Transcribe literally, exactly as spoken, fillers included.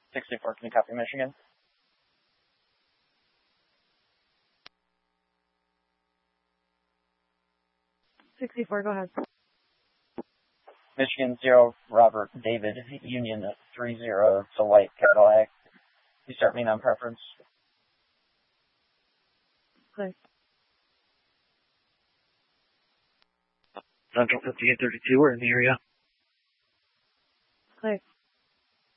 sixty-four, can you copy Michigan? sixty-four, go ahead. Michigan zero, Robert David, Union three zero, to white Cadillac. You start me on preference. Clear. Central fifty-eight thirty-two, we're in the area. Clear.